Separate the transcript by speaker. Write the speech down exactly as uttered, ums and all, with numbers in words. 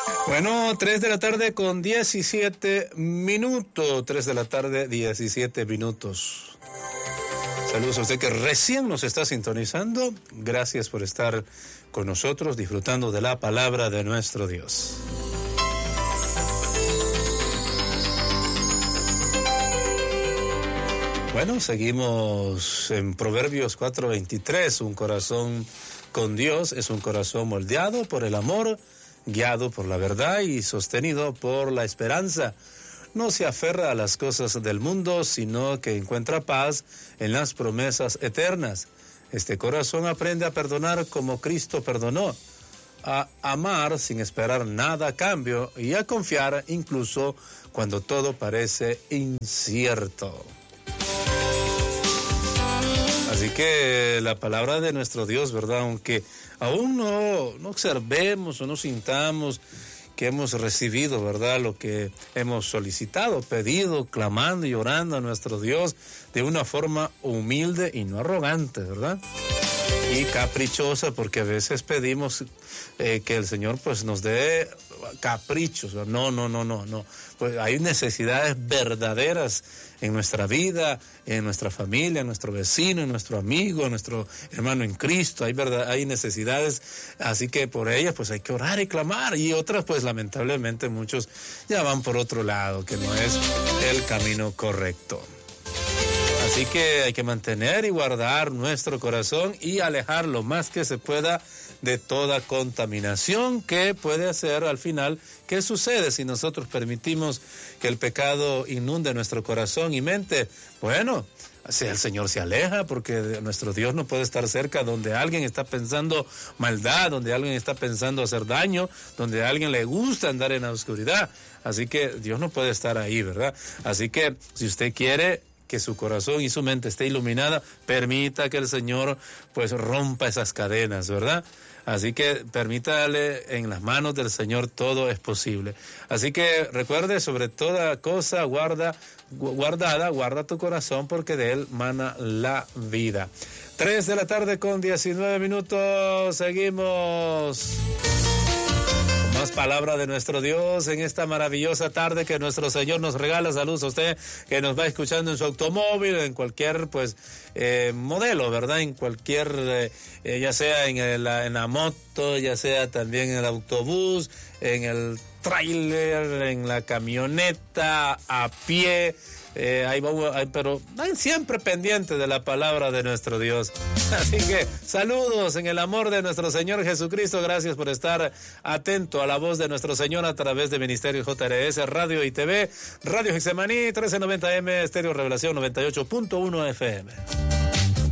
Speaker 1: Bueno, tres de la tarde con diecisiete minutos. tres de la tarde, diecisiete minutos. Saludos a usted que recién nos está sintonizando. Gracias por estar con nosotros disfrutando de la palabra de nuestro Dios. Bueno, seguimos en Proverbios cuatro veintitrés. Un corazón con Dios es un corazón moldeado por el amor, guiado por la verdad y sostenido por la esperanza. No se aferra a las cosas del mundo, sino que encuentra paz en las promesas eternas. Este corazón aprende a perdonar como Cristo perdonó, a amar sin esperar nada a cambio y a confiar incluso cuando todo parece incierto. Así que la palabra de nuestro Dios, ¿verdad? Aunque aún no, no observemos o no sintamos que hemos recibido, ¿verdad? Lo que hemos solicitado, pedido, clamando y orando a nuestro Dios de una forma humilde y no arrogante, ¿verdad? Y caprichosa, porque a veces pedimos eh, que el Señor pues nos dé caprichos. No, no, no, no, no. Pues hay necesidades verdaderas en nuestra vida, en nuestra familia, en nuestro vecino, en nuestro amigo, en nuestro hermano en Cristo. Hay verdad, hay necesidades, así que por ellas pues hay que orar y clamar. Y otras pues lamentablemente muchos ya van por otro lado, que no es el camino correcto. Así que hay que mantener y guardar nuestro corazón y alejar lo más que se pueda de toda contaminación que puede hacer al final. ¿Qué sucede si nosotros permitimos que el pecado inunde nuestro corazón y mente? Bueno, si el Señor se aleja, porque nuestro Dios no puede estar cerca donde alguien está pensando maldad, donde alguien está pensando hacer daño, donde a alguien le gusta andar en la oscuridad. Así que Dios no puede estar ahí, ¿verdad? Así que si usted quiere que su corazón y su mente esté iluminada, permita que el Señor pues rompa esas cadenas, ¿verdad? Así que permítale, en las manos del Señor todo es posible. Así que recuerde, sobre toda cosa guarda, guardada, guarda tu corazón, porque de él mana la vida. tres de la tarde con diecinueve minutos, seguimos. Más palabra de nuestro Dios en esta maravillosa tarde que nuestro Señor nos regala. Saludos a usted que nos va escuchando en su automóvil, en cualquier pues eh, modelo, ¿verdad? En cualquier, eh, eh, ya sea en, el, en la moto, ya sea también en el autobús, en el tráiler, en la camioneta, a pie. Eh, ahí vamos, ahí, pero siempre pendiente de la palabra de nuestro Dios. Así que saludos en el amor de nuestro Señor Jesucristo. Gracias por estar atento a la voz de nuestro Señor a través de Ministerio J R S, Radio y T V, Radio Getsemaní, trece noventa M, Estéreo Revelación noventa y ocho punto uno F M.